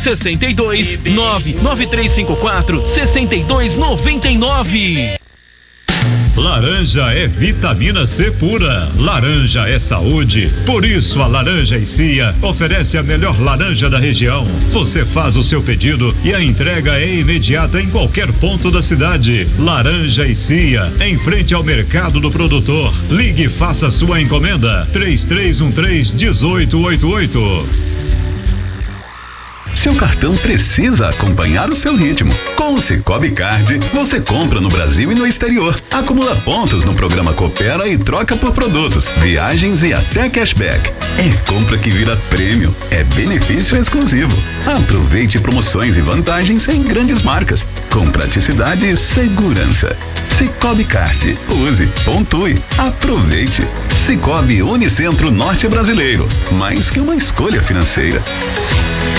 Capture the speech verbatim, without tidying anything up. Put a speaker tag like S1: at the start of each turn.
S1: sessenta e dois, nove nove três cinco quatro, sessenta e dois noventa e nove.
S2: Laranja é vitamina C pura. Laranja é saúde. Por isso a Laranja e Cia oferece a melhor laranja da região. Você faz o seu pedido e a entrega é imediata em qualquer ponto da cidade. Laranja e Cia, em frente ao mercado do produtor. Ligue e faça sua encomenda. três três um três, um oito oito oito.
S3: Seu cartão precisa acompanhar o seu ritmo. Com o Sicoob Card, você compra no Brasil e no exterior. Acumula pontos no programa Coopera e troca por produtos, viagens e até cashback. É compra que vira prêmio. É benefício exclusivo. Aproveite promoções e vantagens em grandes marcas, com praticidade e segurança. Sicoob Card. Use, pontue, aproveite. Sicoob Unicentro Norte Brasileiro. Mais que uma escolha financeira.